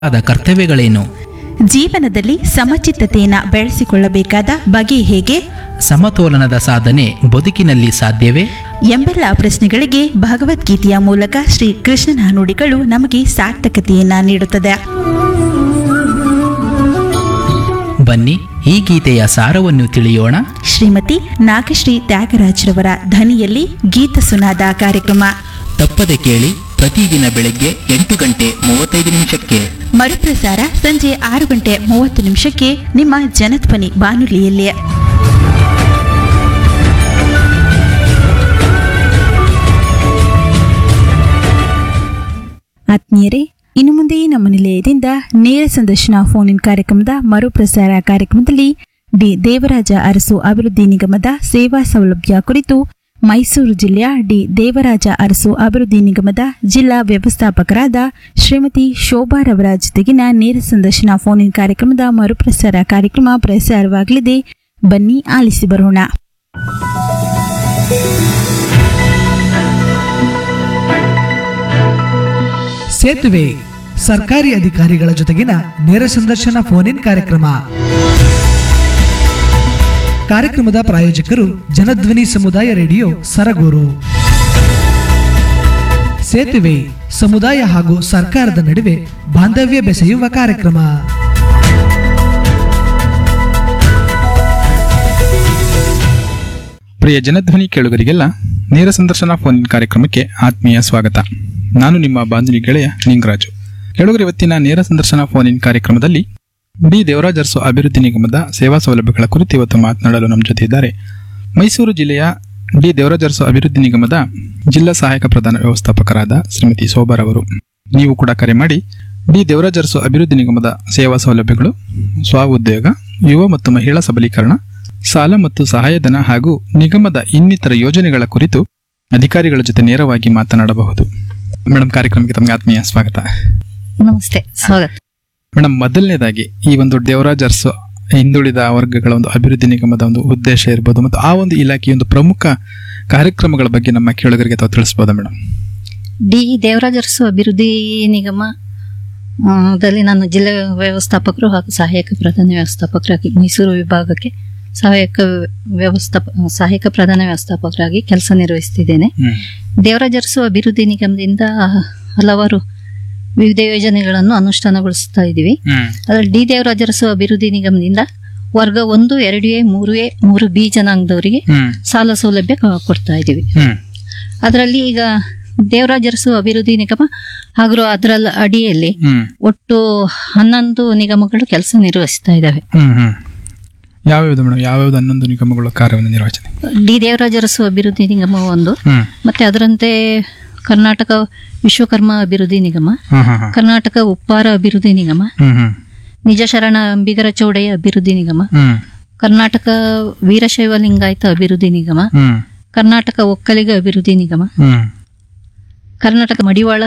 ಆದ ಕರ್ತವ್ಯಗಳೇನು? ಜೀವನದಲ್ಲಿ ಸಮಚಿತ್ತತೆಯನ್ನು ಬೆಳೆಸಿಕೊಳ್ಳಬೇಕಾದ ಬಗೆ ಹೇಗೆ? ಸಮತೋಲನದ ಸಾಧನೆ ಬದುಕಿನಲ್ಲಿ ಸಾಧ್ಯವೇ? ಎಂಬೆಲ್ಲ ಪ್ರಶ್ನೆಗಳಿಗೆ ಭಗವದ್ಗೀತೆಯ ಮೂಲಕ ಶ್ರೀ ಕೃಷ್ಣನ ನುಡಿಗಳು ನಮಗೆ ಸಾರ್ಥಕತೆಯನ್ನ ನೀಡುತ್ತದೆ. ಬನ್ನಿ ಈ ಗೀತೆಯ ಸಾರವನ್ನು ತಿಳಿಯೋಣ. ಶ್ರೀಮತಿ ನಾಗಶ್ರೀ ತ್ಯಾಗರಾಜ್ರವರ ಧ್ವನಿಯಲ್ಲಿ ಗೀತ ಸುನಾದ ಕಾರ್ಯಕ್ರಮ ತಪ್ಪದೆ ಕೇಳಿ, ಪ್ರತಿದಿನ ಬೆಳಗ್ಗೆ 8:35 ಮರುಪ್ರಸಾರ ಸಂಜೆ 6:30 ನಿಮ್ಮ ಜನಧ್ವನಿ ಬಾನುಲಿಯಲ್ಲಿ. ಆತ್ಮೀಯರೇ, ಇನ್ನು ಮುಂದೆ ನಮ್ಮ ನಿಲಯದಿಂದ ನೇರ ಸಂದರ್ಶನ ಫೋನ್ ಇನ್ ಕಾರ್ಯಕ್ರಮದ ಮರುಪ್ರಸಾರ ಕಾರ್ಯಕ್ರಮದಲ್ಲಿ ಡಿ ದೇವರಾಜ ಅರಸು ಅಭಿವೃದ್ಧಿ ನಿಗಮದ ಸೇವಾ ಸೌಲಭ್ಯ ಕುರಿತು ಮೈಸೂರು ಜಿಲ್ಲೆಯ ಡಿ ದೇವರಾಜ ಅರಸು ಅಭಿವೃದ್ಧಿ ನಿಗಮದ ಜಿಲ್ಲಾ ವ್ಯವಸ್ಥಾಪಕರಾದ ಶ್ರೀಮತಿ ಶೋಭಾರವರ ಜೊತೆಗಿನ ನೇರ ಸಂದರ್ಶನ ಫೋನ್ ಇನ್ ಕಾರ್ಯಕ್ರಮದ ಮರುಪ್ರಸಾರ ಕಾರ್ಯಕ್ರಮ ಪ್ರಸಾರವಾಗಲಿದೆ. ಬನ್ನಿ ಆಲಿಸಿ ಬರೋಣ. ಸೇತುವೆ ಸರ್ಕಾರಿ ಅಧಿಕಾರಿಗಳ ಜೊತೆಗಿನ ನೇರ ಸಂದರ್ಶನ ಫೋನ್ ಇನ್ ಕಾರ್ಯಕ್ರಮದ ಪ್ರಾಯೋಜಕರು ಜನಧ್ವನಿ ಸಮುದಾಯ ರೇಡಿಯೋ ಸರಗೂರು. ಸೇತುವೆ ಸಮುದಾಯ ಹಾಗೂ ಸರ್ಕಾರದ ನಡುವೆ ಬಾಂಧವ್ಯ ಬೆಸೆಯುವ ಕಾರ್ಯಕ್ರಮ. ಪ್ರಿಯ ಜನಧ್ವನಿ ಕೇಳುಗರಿಗೆಲ್ಲ ನೇರ ಸಂದರ್ಶನ ಫೋನ್ ಕಾರ್ಯಕ್ರಮಕ್ಕೆ ಆತ್ಮೀಯ ಸ್ವಾಗತ. ನಾನು ನಿಮ್ಮ ಬಾಂಧವಿ ಗೆಳೆಯ ನಿಂಗರಾಜು. ಕೇಳುಗರ ಇವತ್ತಿನ ನೇರ ಸಂದರ್ಶನ ಫೋನ್ ಇನ್ ಕಾರ್ಯಕ್ರಮದಲ್ಲಿ ಡಿ ದೇವರಾಜ ಅರಸು ಅಭಿವೃದ್ಧಿ ನಿಗಮದ ಸೇವಾ ಸೌಲಭ್ಯಗಳ ಕುರಿತು ಇವತ್ತು ಮಾತನಾಡಲು ನಮ್ಮ ಜೊತೆ ಇದ್ದಾರೆ ಮೈಸೂರು ಜಿಲ್ಲೆಯ ಡಿ ದೇವರಾಜ ಅರಸು ಅಭಿವೃದ್ಧಿ ನಿಗಮದ ಜಿಲ್ಲಾ ಸಹಾಯಕ ಪ್ರಧಾನ ವ್ಯವಸ್ಥಾಪಕರಾದ ಶ್ರೀಮತಿ ಶೋಭಾರ್ ಅವರು. ನೀವು ಕೂಡ ಕರೆ ಮಾಡಿ ಡಿ ದೇವರಾಜ ಅರಸು ಅಭಿವೃದ್ಧಿ ನಿಗಮದ ಸೇವಾ ಸೌಲಭ್ಯಗಳು, ಸ್ವ ಉದ್ಯೋಗ, ಯುವ ಮತ್ತು ಮಹಿಳಾ ಸಬಲೀಕರಣ, ಸಾಲ ಮತ್ತು ಸಹಾಯಧನ ಹಾಗೂ ನಿಗಮದ ಇನ್ನಿತರ ಯೋಜನೆಗಳ ಕುರಿತು ಅಧಿಕಾರಿಗಳ ಜೊತೆ ನೇರವಾಗಿ ಮಾತನಾಡಬಹುದು. ಮೇಡಮ್, ಕಾರ್ಯಕ್ರಮಕ್ಕೆ ತಮಗೆ ಆತ್ಮೀಯ ಸ್ವಾಗತ. ನಮಸ್ತೆ, ಸ್ವಾಗತ. ಮೇಡಮ್, ಮೊದಲನೇದಾಗಿ ಈ ಒಂದು ದೇವರಾಜ ಅರಸು ಹಿಂದುಳಿದ ವರ್ಗಗಳ ಒಂದು ಅಭಿವೃದ್ಧಿ ನಿಗಮದ ಒಂದು ಉದ್ದೇಶ ಇರ್ಬೋದು ಮತ್ತು ಆ ಒಂದು ಇಲಾಖೆಯ ಒಂದು ಪ್ರಮುಖ ಕಾರ್ಯಕ್ರಮಗಳ ಬಗ್ಗೆ ನಮ್ಮ ಕೇಳುಗರಿಗೆ ತಾವು ತಿಳಿಸಬಹುದಾ ಮೇಡಮ್? ಡಿ ದೇವರಾಜ ಅರಸು ಅಭಿವೃದ್ಧಿ ನಿಗಮದಲ್ಲಿ ನಾನು ಜಿಲ್ಲಾ ವ್ಯವಸ್ಥಾಪಕರು ಹಾಗೂ ಸಹಾಯಕ ಪ್ರಧಾನ ವ್ಯವಸ್ಥಾಪಕರಾಗಿ ಮೈಸೂರು ವಿಭಾಗಕ್ಕೆ ಸಹಾಯಕ ಪ್ರಧಾನ ವ್ಯವಸ್ಥಾಪಕರಾಗಿ ಕೆಲಸ ನಿರ್ವಹಿಸುತ್ತಿದ್ದೇನೆ. ದೇವರಾಜ ಅರಸು ಅಭಿವೃದ್ಧಿ ನಿಗಮದಿಂದ ಹಲವಾರು ವಿವಿಧ ಯೋಜನೆಗಳನ್ನು ಅನುಷ್ಠಾನಗೊಳಿಸ್ತಾ ಇದ್ದೀವಿ. ಅದರಲ್ಲಿ ಡಿ ದೇವರಾಜ ಅರಸು ಅಭಿವೃದ್ಧಿ ನಿಗಮದಿಂದ ವರ್ಗ 1, 2A, 3A, 3B ಜನಾಂಗದವರಿಗೆ ಸಾಲ ಸೌಲಭ್ಯ ಕೊಡ್ತಾ ಇದ್ದೀವಿ. ಅದರಲ್ಲಿ ಈಗ ದೇವರಾಜ ಅರಸು ಅಭಿವೃದ್ಧಿ ನಿಗಮ ಹಾಗೂ ಅದರ ಅಡಿಯಲ್ಲಿ ಒಟ್ಟು 11 ನಿಗಮಗಳು ಕೆಲಸ ನಿರ್ವಹಿಸ್ತಾ ಇದ್ದಾವೆ. ಯಾವ್ಯಾವ್ದು ಮೇಡಮ್? ಯಾವ್ಯಾವ್ದು 11 ನಿಗಮಗಳ ಕಾರ್ಯವನ್ನು ನಿರ್ವಹಣೆ? ಡಿ ದೇವರಾಜ ಅರಸು ಅಭಿವೃದ್ಧಿ ನಿಗಮ ಒಂದು, ಮತ್ತೆ ಅದರಂತೆ ಕರ್ನಾಟಕ ವಿಶ್ವಕರ್ಮ ಅಭಿವೃದ್ಧಿ ನಿಗಮ, ಕರ್ನಾಟಕ ಉಪ್ಪಾರ ಅಭಿವೃದ್ಧಿ ನಿಗಮ, ನಿಜ ಶರಣ ಅಂಬಿಗರ ಚೌಡೆಯ ಅಭಿವೃದ್ಧಿ ನಿಗಮ, ಕರ್ನಾಟಕ ವೀರಶೈವ ಲಿಂಗಾಯತ ಅಭಿವೃದ್ಧಿ ನಿಗಮ, ಕರ್ನಾಟಕ ಒಕ್ಕಲಿಗ ಅಭಿವೃದ್ಧಿ ನಿಗಮ, ಕರ್ನಾಟಕ ಮಡಿವಾಳ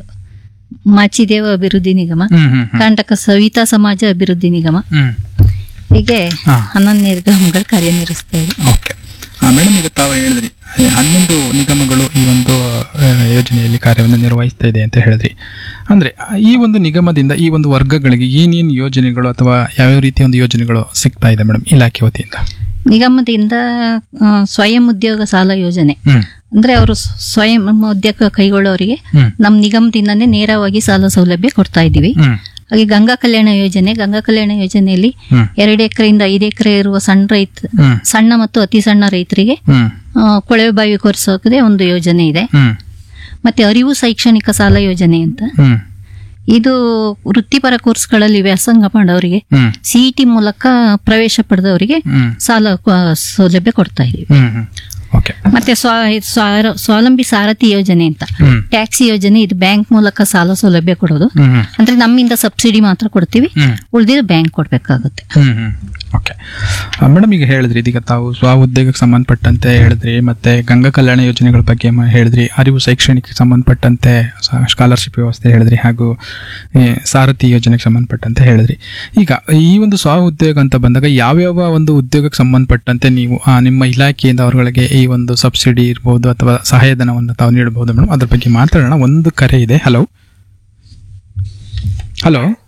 ಮಾಚಿದೇವ ಅಭಿವೃದ್ಧಿ ನಿಗಮ, ಕರ್ನಾಟಕ ಸವಿತಾ ಸಮಾಜ ಅಭಿವೃದ್ಧಿ ನಿಗಮ, ಹೀಗೆ 11 ನಿಗಮಗಳು ಕಾರ್ಯನಿರ್ವಹಿಸ್ತಾ ಇದೆ. ಮೇಡಮ್, ಈಗ ತಾವು ಹೇಳಿದ್ರಿ 11 ನಿಗಮಗಳು ಈ ಒಂದು ಯೋಜನೆಯಲ್ಲಿ ಕಾರ್ಯವನ್ನು ನಿರ್ವಹಿಸ್ತಾ ಇದೆ ಅಂತ ಹೇಳಿದ್ರಿ. ಅಂದ್ರೆ ಈ ಒಂದು ನಿಗಮದಿಂದ ಈ ಒಂದು ವರ್ಗಗಳಿಗೆ ಏನೇನು ಯೋಜನೆಗಳು ಅಥವಾ ಯಾವ್ಯಾವ ರೀತಿಯ ಒಂದು ಯೋಜನೆಗಳು ಸಿಗ್ತಾ ಇದೆ ಮೇಡಮ್ ಇಲಾಖೆ ವತಿಯಿಂದ? ನಿಗಮದಿಂದ ಸ್ವಯಂ ಉದ್ಯೋಗ ಸಾಲ ಯೋಜನೆ ಅಂದ್ರೆ ಅವರು ಸ್ವಯಂ ಉದ್ಯೋಗ ಕೈಗೊಳ್ಳೋರಿಗೆ ನಮ್ಮ ನಿಗಮದಿಂದಾನೇ ನೇರವಾಗಿ ಸಾಲ ಸೌಲಭ್ಯ ಕೊಡ್ತಾ ಇದ್ದೀವಿ. ಹಾಗೆ ಗಂಗಾ ಕಲ್ಯಾಣ ಯೋಜನೆಯಲ್ಲಿ 2 ಎಕರೆಯಿಂದ 5 ಎಕರೆ ಇರುವ ಸಣ್ಣ ಮತ್ತು ಅತಿ ಸಣ್ಣ ರೈತರಿಗೆ ಕೊಳವೆ ಬಾವಿ ಕೊರೆಸೋಕೆ ಒಂದು ಯೋಜನೆ ಇದೆ. ಮತ್ತೆ ಅರಿವು ಶೈಕ್ಷಣಿಕ ಸಾಲ ಯೋಜನೆ ಅಂತ, ಇದು ವೃತ್ತಿಪರ ಕೋರ್ಸ್ಗಳಲ್ಲಿ ವ್ಯಾಸಂಗ ಮಾಡೋರಿಗೆ ಸಿಇಟಿ ಮೂಲಕ ಪ್ರವೇಶ ಪಡೆದವರಿಗೆ ಸಾಲ ಸೌಲಭ್ಯ ಕೊಡ್ತಾ ಇದೀವಿ. ಮತ್ತೆ ಸ್ವಾವಲಂಬಿ ಸಾರಥಿ ಯೋಜನೆ ಅಂತ ಟ್ಯಾಕ್ಸಿ ಯೋಜನೆ, ಇದು ಬ್ಯಾಂಕ್ ಮೂಲಕ ಸಾಲ ಸೌಲಭ್ಯ ಕೊಡೋದು. ಅಂದ್ರೆ ನಮ್ಮಿಂದ ಸಬ್ಸಿಡಿ ಮಾತ್ರ ಕೊಡ್ತೀವಿ, ಉಳಿದಿದ್ದು ಬ್ಯಾಂಕ್ ಕೊಡ್ಬೇಕಾಗುತ್ತೆ. ಮೇಡಮ್, ಈಗ ಹೇಳಿದ್ರಿ ಇದೀಗ ತಾವು ಸ್ವ ಉದ್ಯೋಗಕ್ಕೆ ಸಂಬಂಧಪಟ್ಟಂತೆ ಹೇಳಿದ್ರಿ, ಮತ್ತೆ ಗಂಗಾ ಕಲ್ಯಾಣ ಯೋಜನೆಗಳ ಬಗ್ಗೆ ಹೇಳಿದ್ರಿ, ಅರಿವು ಶೈಕ್ಷಣಿಕಕ್ಕೆ ಸಂಬಂಧಪಟ್ಟಂತೆ ಸ್ಕಾಲರ್ಶಿಪ್ ವ್ಯವಸ್ಥೆ ಹೇಳಿದ್ರಿ, ಹಾಗೂ ಸಾರಥಿ ಯೋಜನೆಗೆ ಸಂಬಂಧಪಟ್ಟಂತೆ ಹೇಳಿದ್ರಿ. ಈಗ ಈ ಒಂದು ಸ್ವ ಉದ್ಯೋಗ ಅಂತ ಬಂದಾಗ ಯಾವ್ಯಾವ ಒಂದು ಉದ್ಯೋಗಕ್ಕೆ ಸಂಬಂಧಪಟ್ಟಂತೆ ನೀವು ನಿಮ್ಮ ಇಲಾಖೆಯಿಂದ ಅವರುಗಳಿಗೆ ಈ ಒಂದು ಸಬ್ಸಿಡಿ ಇರ್ಬೋದು ಅಥವಾ ಸಹಾಯಧನವನ್ನು ತಾವು ನೀಡಬಹುದು ಮೇಡಮ್? ಅದ್ರ ಬಗ್ಗೆ ಮಾತಾಡೋಣ. ಒಂದು ಕರೆ ಇದೆ. Hello hello.